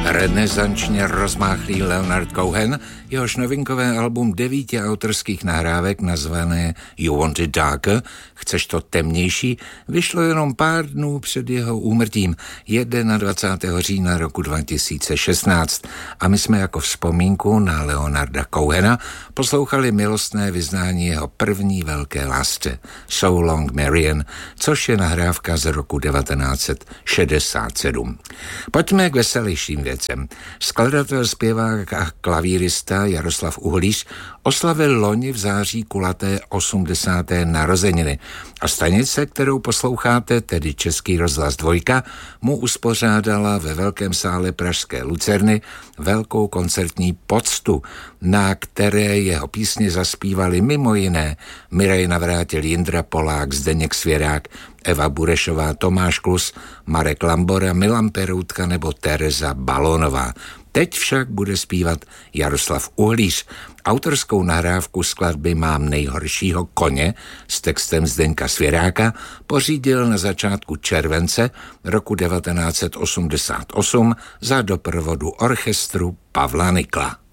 Renesančně rozmáchlý Leonard Cohen, jehož novinkové album 9 autorských nahrávek nazvané You Want It Darker, chceš to temnější, vyšlo jenom pár dnů před jeho úmrtím 21. října roku 2016 a my jsme jako vzpomínku na Leonarda Cohena poslouchali milostné vyznání jeho první velké lásce So Long Marian, což je nahrávka z roku 1967. Pojďme k veselějším věcem. Skladatel, zpěvák a klavírista Jaroslav Uhlíř oslavil loni v září kulaté 80. narozeniny a stanice, kterou posloucháte, tedy Český rozhlas 2, mu uspořádala ve velkém sále pražské Lucerny velkou koncertní poctu, na které jeho písně zaspívali mimo jiné Mirej Navrátil, Jindra Polák, Zdeněk Svěrák, Eva Burešová, Tomáš Klus, Marek Lambora, Milan Peroutka nebo Tereza Balónová. Teď však bude zpívat Jaroslav Uhlíř. Autorskou nahrávku skladby Mám nejhoršího koně s textem Zdeňka Svěráka pořídil na začátku července roku 1988 za doprovodu orchestru Pavla Nykla.